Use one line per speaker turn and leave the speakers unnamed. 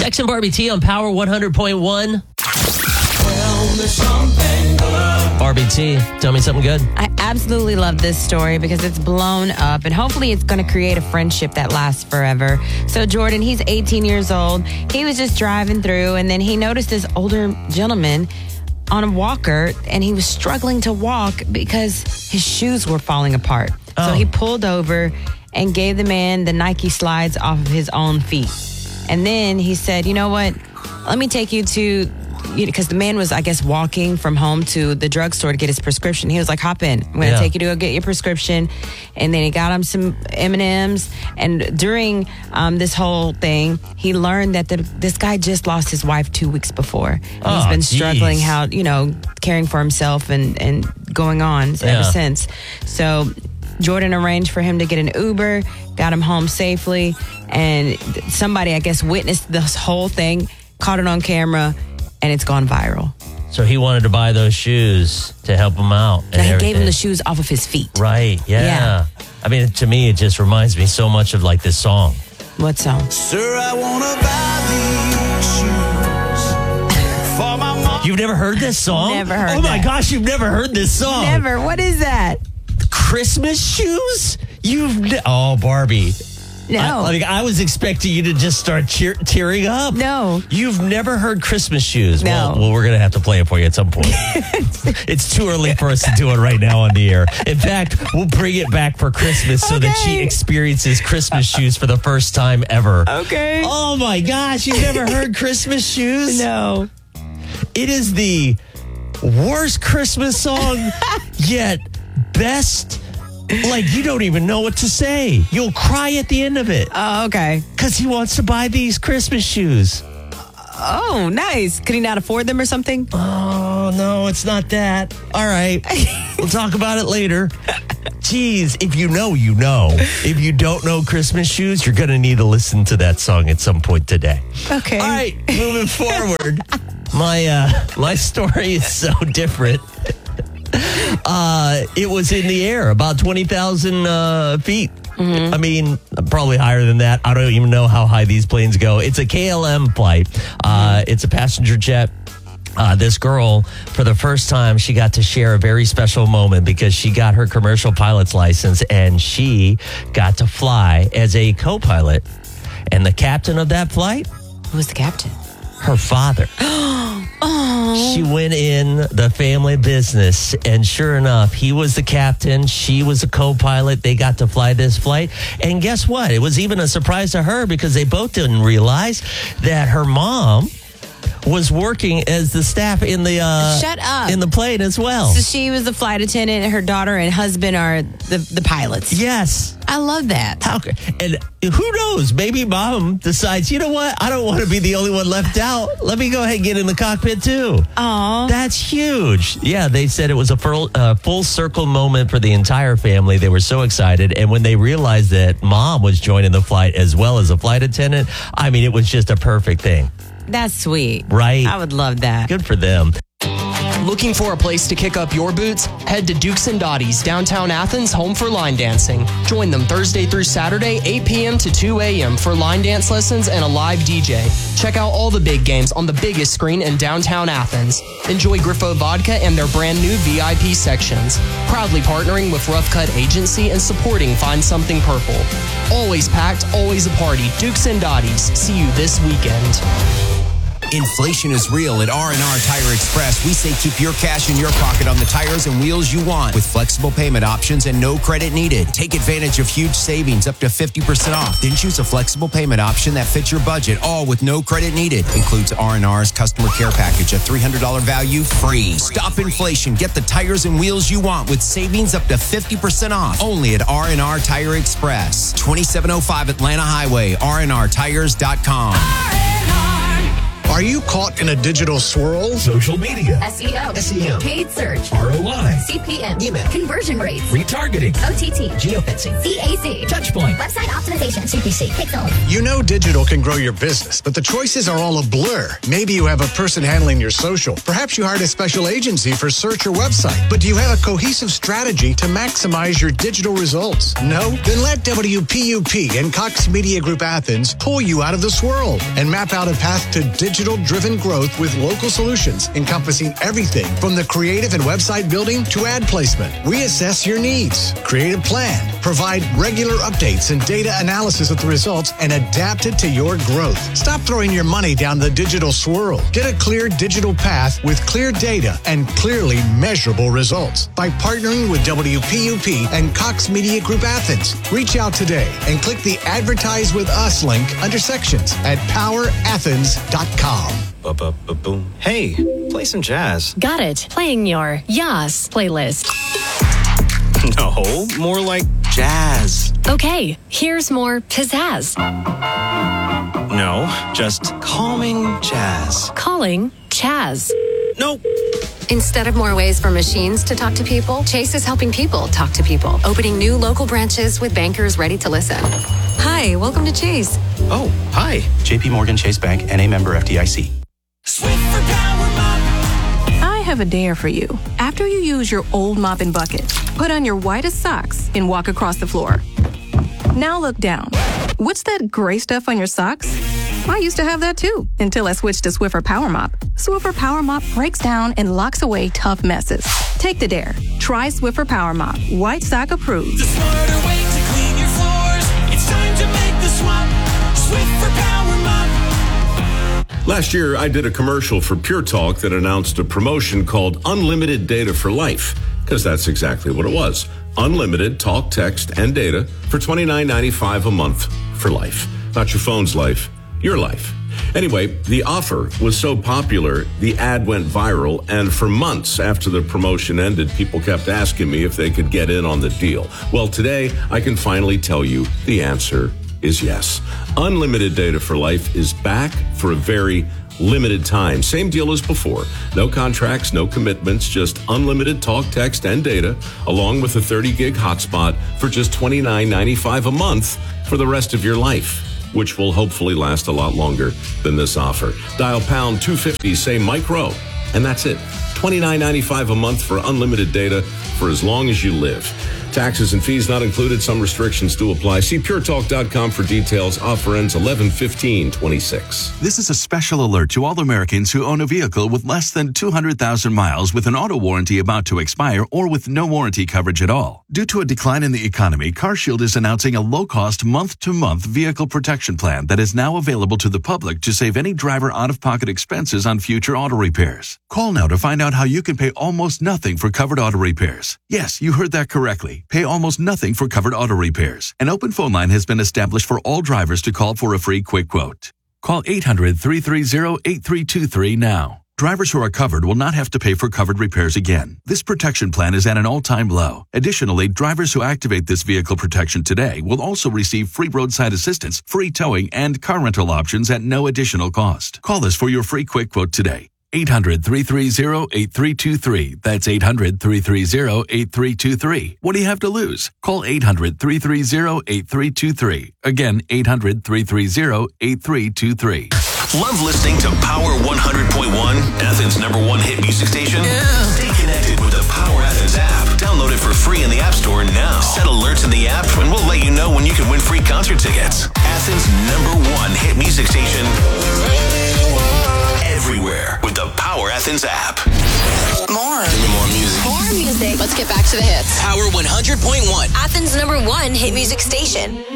Dex and Barbie T on Power 100.1. Barbie T, tell me something good.
I absolutely love this story because it's blown up and hopefully it's going to create a friendship that lasts forever. So Jordan, he's 18 years old. He was just driving through and then he noticed this older gentleman on a walker and he was struggling to walk because his shoes were falling apart. So he pulled over and gave the man the Nike slides off of his own feet. And then he said, you know what? Let me take you to, because the man was, I guess, walking from home to the drugstore to get his prescription. He was like, hop in. I'm going to take you to go get your prescription. And then he got him some M&Ms. And during this whole thing, he learned that this guy just lost his wife 2 weeks before. And he's been struggling caring for himself and going on ever since. So Jordan arranged for him to get an Uber, got him home safely. And somebody, I guess, witnessed this whole thing, caught it on camera, and it's gone viral.
So he wanted to buy those shoes to help him out.
Now he gave him the shoes off of his feet.
Right, yeah. I mean, to me, it just reminds me so much of like this song.
What song?
Sir, I want to buy these shoes for my mom.
You've never heard this song?
Never heard
Oh my
that.
gosh, you've never heard this song?
Never. What is that?
Christmas shoes? Oh, Barbie.
No.
I was expecting you to just start tearing up.
No.
You've never heard Christmas shoes?
No.
Well, we're going to have to play it for you at some point. It's too early for us to do it right now on the air. In fact, we'll bring it back for Christmas so that she experiences Christmas shoes for the first time ever.
Okay.
Oh my gosh, you've never heard Christmas shoes?
No.
It is the worst Christmas song yet best. Like, you don't even know what to say. You'll cry at the end of it.
Oh, okay.
Because he wants to buy these Christmas shoes.
Oh, nice. Could he not afford them or something?
Oh, no, it's not that. All right. We'll talk about it later. Jeez, if you know, you know. If you don't know Christmas shoes, you're going to need to listen to that song at some point today.
Okay.
All right, moving forward. My story is so different. It was in the air, about 20,000 feet. I mean, probably higher than that. I don't even know how high these planes go. It's a KLM flight. It's a passenger jet. This girl, for the first time, she got to share a very special moment because she got her commercial pilot's license and she got to fly as a co-pilot. And the captain of that flight?
Who was the captain?
Her father. She went in the family business, and sure enough, he was the captain. She was a co-pilot. They got to fly this flight. And guess what? It was even a surprise to her because they both didn't realize that her mom was working as the staff in the
Shut up.
in the plane as well.
So she was the flight attendant, and her daughter and husband are the pilots.
Yes.
I love that.
And who knows? Maybe mom decides, you know what? I don't want to be the only one left out. Let me go ahead and get in the cockpit too.
Aw.
That's huge. Yeah, they said it was a full circle moment for the entire family. They were so excited. And when they realized that mom was joining the flight as well as a flight attendant, I mean, it was just a perfect thing.
That's sweet.
Right?
I would love that.
Good for them.
Looking for a place to kick up your boots? Head to Dukes and Dottie's, downtown Athens, home for line dancing. Join them Thursday through Saturday, 8 p.m. to 2 a.m. for line dance lessons and a live DJ. Check out all the big games on the biggest screen in downtown Athens. Enjoy Griffo Vodka and their brand new VIP sections. Proudly partnering with Rough Cut Agency and supporting Find Something Purple. Always packed, always a party. Dukes and Dottie's. See you this weekend.
Inflation is real at R&R Tire Express. We say keep your cash in your pocket on the tires and wheels you want with flexible payment options and no credit needed. Take advantage of huge savings up to 50% off. Then choose a flexible payment option that fits your budget, all with no credit needed. Includes R&R's customer care package, a $300 value free. Stop inflation. Get the tires and wheels you want with savings up to 50% off. Only at R&R Tire Express. 2705 Atlanta Highway, rnrtires.com.
Are you caught in a digital swirl?
Social media,
SEO,
SEM,
paid search,
ROI,
CPM,
email,
conversion rates,
retargeting,
OTT,
geofencing,
CAC,
touchpoint.
website optimization, CPC, Pixel.
You know digital can grow your business, but the choices are all a blur. Maybe you have a person handling your social. Perhaps you hired a special agency for search or website. But do you have a cohesive strategy to maximize your digital results? No? Then let WPUP and Cox Media Group Athens pull you out of the swirl and map out a path to digital-driven growth with local solutions encompassing everything from the creative and website building to ad placement. We assess your needs, create a plan, provide regular updates and data analysis of the results, and adapt it to your growth. Stop throwing your money down the digital swirl. Get a clear digital path with clear data and clearly measurable results by partnering with WPUP and Cox Media Group Athens. Reach out today and click the Advertise with Us link under sections at powerathens.com.
Boom. Hey, play some jazz.
Got it. Playing your Yas playlist.
No, more like jazz.
Okay, here's more pizzazz.
No, just calming jazz.
Calling Chaz.
Nope.
Instead of more ways for machines to talk to people, Chase is helping people talk to people, opening new local branches with bankers ready to listen. Hi, welcome to Chase.
Oh, hi. JP Morgan Chase Bank, NA member FDIC.
I have a dare for you. After you use your old mop and bucket, put on your whitest socks and walk across the floor. Now look down. What's that gray stuff on your socks? I used to have that too, until I switched to Swiffer Power Mop. Swiffer Power Mop breaks down and locks away tough messes. Take the dare. Try Swiffer Power Mop. White sock approved.
The smarter way to clean your floors. It's time to make the swap. Swiffer Power Mop.
Last year, I did a commercial for Pure Talk that announced a promotion called Unlimited Data for Life, because that's exactly what it was. Unlimited talk, text, and data for $29.95 a month for life. Not your phone's life, your life. Anyway, the offer was so popular, the ad went viral, and for months after the promotion ended, people kept asking me if they could get in on the deal. Well, today, I can finally tell you the answer is yes. Unlimited Data for Life is back for a very limited time. Same deal as before. No contracts, no commitments, just unlimited talk, text, and data, along with a 30-gig hotspot for just $29.95 a month for the rest of your life, which will hopefully last a lot longer than this offer. Dial pound 250, say Mike Rowe, and that's it. $29.95 a month for unlimited data for as long as you live. Taxes and fees not included. Some restrictions do apply. See puretalk.com for details. Offer ends 11/15/26.
This is a special alert to all Americans who own a vehicle with less than 200,000 miles with an auto warranty about to expire or with no warranty coverage at all. Due to a decline in the economy, CarShield is announcing a low-cost month-to-month vehicle protection plan that is now available to the public to save any driver out-of-pocket expenses on future auto repairs. Call now to find out how you can pay almost nothing for covered auto repairs. Yes, you heard that correctly. Pay almost nothing for covered auto repairs. An open phone line has been established for all drivers to call for a free quick quote. Call 800-330-8323 now. Drivers who are covered will not have to pay for covered repairs again. This protection plan is at an all-time low. Additionally, drivers who activate this vehicle protection today will also receive free roadside assistance, free towing, and car rental options at no additional cost. Call us for your free quick quote today. 800-330-8323. That's 800-330-8323. What do you have to lose? Call 800-330-8323. Again, 800-330-8323.
Love listening to Power 100.1, Athens' #1 hit music station? Yeah. Stay connected with the Power Athens app. Download it for free in the App Store now. Set alerts in the app and we'll let you know when you can win free concert tickets. Athens' #1 hit music station. Everywhere with the Power Athens app.
More.
Give me more music.
More music. Let's get back to the hits.
Power 100.1.
Athens' #1 hit music station.